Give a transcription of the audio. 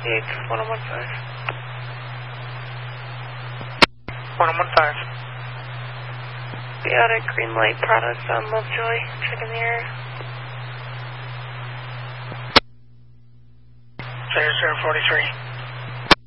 1015. 1015. Chaotic green light products on Lovejoy. Check in the area. 0043.